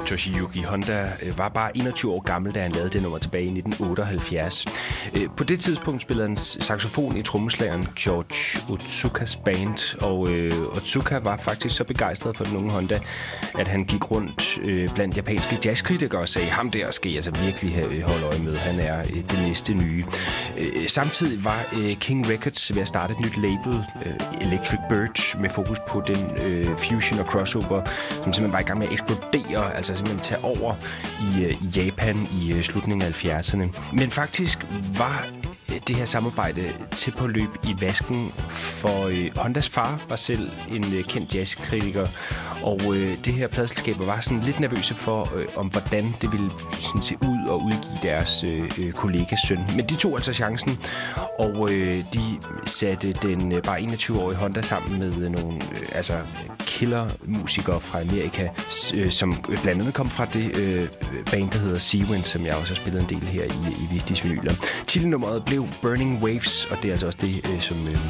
Toshiyuki Honda var bare 21 år gammel, da han lavede det nummer tilbage i 1978. På det tidspunkt spillede han saxofon i trommeslageren George Otsukas band, og Otsuka var faktisk så begejstret for den unge Honda, at han gik rundt blandt japanske jazzkritikere og sagde, ham der skal I altså virkelig holde øje med. Han er det næste nye. Samtidig var King Records ved at starte et nyt label, Electric Bird, med fokus på den fusion og crossover, som simpelthen var i gang med at eksplodere, altså simpelthen tage over i Japan i slutningen af 70'erne. Men faktisk var det her samarbejde til på løb i vasken, for Hondas far var selv en kendt jazzkritiker, og det her pladeselskaber var sådan lidt nervøse for, om hvordan det ville sådan se ud og udgive deres kollegas søn. Men de tog altså chancen, og de satte den bare 21-årige Honda sammen med nogle killer-musikere fra Amerika, som blandt andet kom fra det band, der hedder Seawind, som jeg også har spillet en del her i Vistis Vinyler. Titelnummeret blev Burning Waves, og det er altså også det, som